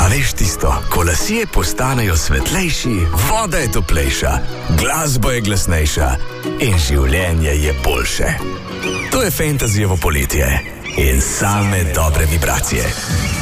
veš tisto, ko lasje postanejo svetlejši, voda je toplejša, glasba je glasnejša in življenje je boljše. To je Fantasyjevo poletje in same dobre vibracije.